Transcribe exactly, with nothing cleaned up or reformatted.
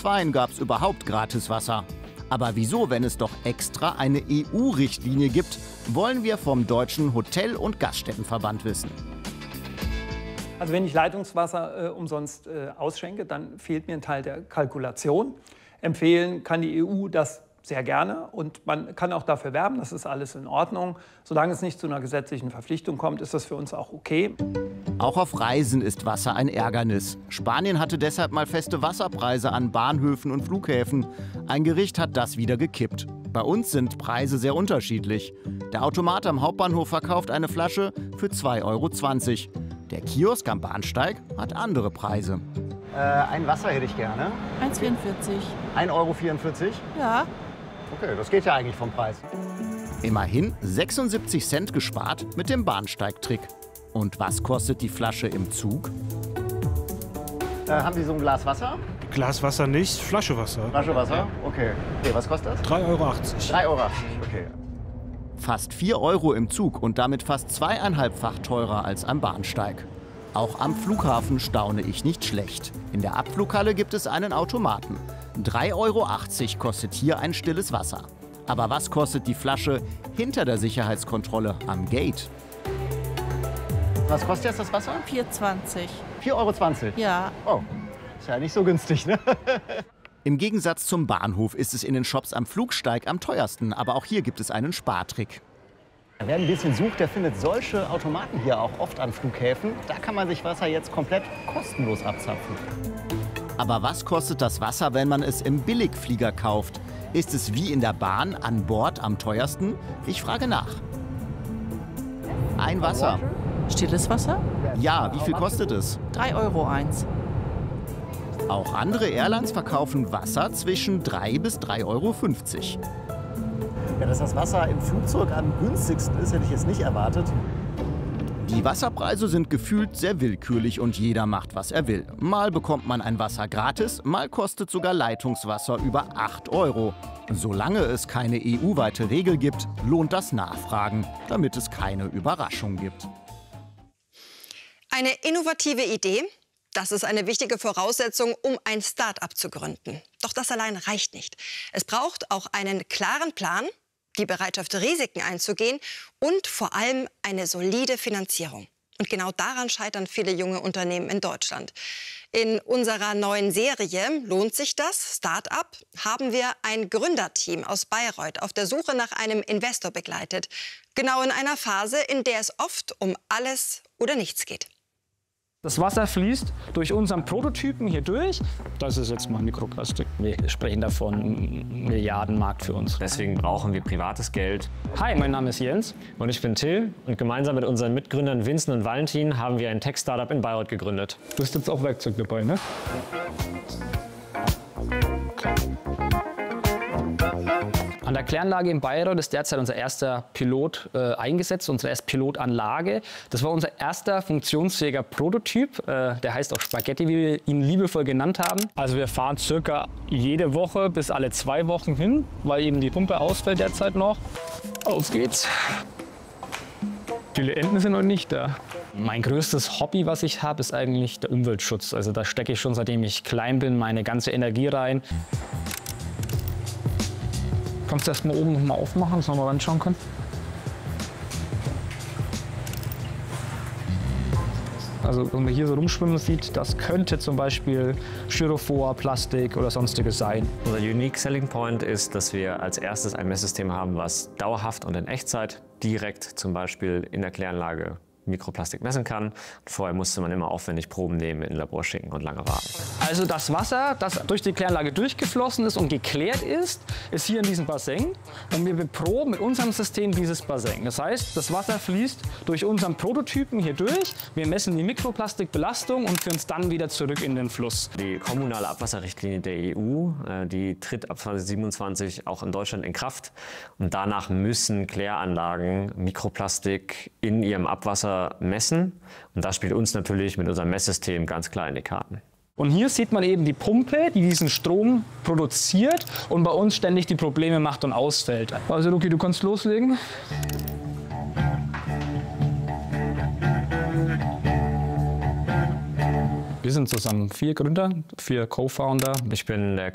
zweien gab es überhaupt Gratiswasser. Aber wieso, wenn es doch extra eine E U-Richtlinie gibt, wollen wir vom Deutschen Hotel- und Gaststättenverband wissen. Also wenn ich Leitungswasser äh, umsonst äh, ausschenke, dann fehlt mir ein Teil der Kalkulation. Empfehlen kann die E U das sehr gerne und man kann auch dafür werben, das ist alles in Ordnung. Solange es nicht zu einer gesetzlichen Verpflichtung kommt, ist das für uns auch okay. Auch auf Reisen ist Wasser ein Ärgernis. Spanien hatte deshalb mal feste Wasserpreise an Bahnhöfen und Flughäfen. Ein Gericht hat das wieder gekippt. Bei uns sind Preise sehr unterschiedlich. Der Automat am Hauptbahnhof verkauft eine Flasche für zwei Euro zwanzig. Der Kiosk am Bahnsteig hat andere Preise. Äh, ein Wasser hätte ich gerne. eins vierundvierzig. ein Euro vierundvierzig? Ja. Okay, das geht ja eigentlich vom Preis. Immerhin sechsundsiebzig Cent gespart mit dem Bahnsteigtrick. Und was kostet die Flasche im Zug? Äh, haben Sie so ein Glas Wasser? Glas Wasser nicht, Flasche Wasser. Flasche Wasser? Okay. Okay, was kostet das? drei Euro achtzig. drei Euro achtzig, okay. Fast vier Euro im Zug und damit fast zweieinhalbfach teurer als am Bahnsteig. Auch am Flughafen staune ich nicht schlecht. In der Abflughalle gibt es einen Automaten. drei Euro achtzig kostet hier ein stilles Wasser. Aber was kostet die Flasche hinter der Sicherheitskontrolle am Gate? Was kostet jetzt das Wasser? vier zwanzig. vier Euro zwanzig? Ja. Oh, ist ja nicht so günstig, ne? Im Gegensatz zum Bahnhof ist es in den Shops am Flugsteig am teuersten. Aber auch hier gibt es einen Spartrick. Wer ein bisschen sucht, der findet solche Automaten hier auch oft an Flughäfen. Da kann man sich Wasser jetzt komplett kostenlos abzapfen. Aber was kostet das Wasser, wenn man es im Billigflieger kauft? Ist es wie in der Bahn an Bord am teuersten? Ich frage nach. Ein Wasser. Stilles Wasser? Ja, wie viel kostet es? drei Euro eins. Auch andere Airlines verkaufen Wasser zwischen drei bis drei Euro fünfzig. Ja, dass das Wasser im Flugzeug am günstigsten ist, hätte ich jetzt nicht erwartet. Die Wasserpreise sind gefühlt sehr willkürlich und jeder macht, was er will. Mal bekommt man ein Wasser gratis, mal kostet sogar Leitungswasser über acht Euro. Solange es keine E U-weite Regel gibt, lohnt das Nachfragen, damit es keine Überraschung gibt. Eine innovative Idee, das ist eine wichtige Voraussetzung, um ein Start-up zu gründen. Doch das allein reicht nicht. Es braucht auch einen klaren Plan, die Bereitschaft, Risiken einzugehen und vor allem eine solide Finanzierung. Und genau daran scheitern viele junge Unternehmen in Deutschland. In unserer neuen Serie Lohnt sich das? Start-up haben wir ein Gründerteam aus Bayreuth auf der Suche nach einem Investor begleitet. Genau in einer Phase, in der es oft um alles oder nichts geht. Das Wasser fließt durch unseren Prototypen hier durch. Das ist jetzt mal Mikroplastik. Wir sprechen davon einem Milliardenmarkt für uns. Deswegen brauchen wir privates Geld. Hi, mein Name ist Jens. Und ich bin Till. Und gemeinsam mit unseren Mitgründern Vincent und Valentin haben wir ein Tech-Startup in Bayreuth gegründet. Du hast jetzt auch Werkzeug dabei, ne? An der Kläranlage in Bayreuth ist derzeit unser erster Pilot äh, eingesetzt, unsere erste Pilotanlage. Das war unser erster funktionsfähiger Prototyp. Äh, der heißt auch Spaghetti, wie wir ihn liebevoll genannt haben. Also wir fahren circa jede Woche bis alle zwei Wochen hin, weil eben die Pumpe ausfällt derzeit noch. Auf geht's. Viele Enten sind noch nicht da. Mein größtes Hobby, was ich habe, ist eigentlich der Umweltschutz. Also da stecke ich schon, seitdem ich klein bin, meine ganze Energie rein. Kannst du erst mal oben noch mal aufmachen, dass wir mal reinschauen können? Also wenn man hier so rumschwimmen sieht, das könnte zum Beispiel Styrofor, Plastik oder sonstiges sein. Unser Unique Selling Point ist, dass wir als erstes ein Messsystem haben, was dauerhaft und in Echtzeit direkt zum Beispiel in der Kläranlage Mikroplastik messen kann. Vorher musste man immer aufwendig Proben nehmen, in ein Labor schicken und lange warten. Also das Wasser, das durch die Kläranlage durchgeflossen ist und geklärt ist, ist hier in diesem Bassin. Und wir beproben mit unserem System dieses Bassin. Das heißt, das Wasser fließt durch unseren Prototypen hier durch. Wir messen die Mikroplastikbelastung und führen es dann wieder zurück in den Fluss. Die kommunale Abwasserrichtlinie der E U, die tritt ab zweitausendsiebenundzwanzig auch in Deutschland in Kraft. Und danach müssen Kläranlagen Mikroplastik in ihrem Abwasser messen. Und das spielt uns natürlich mit unserem Messsystem ganz klar in die Karten. Und hier sieht man eben die Pumpe, die diesen Strom produziert und bei uns ständig die Probleme macht und ausfällt. Also Luki, du kannst loslegen. Wir sind zusammen vier Gründer, vier Co-Founder. Ich bin der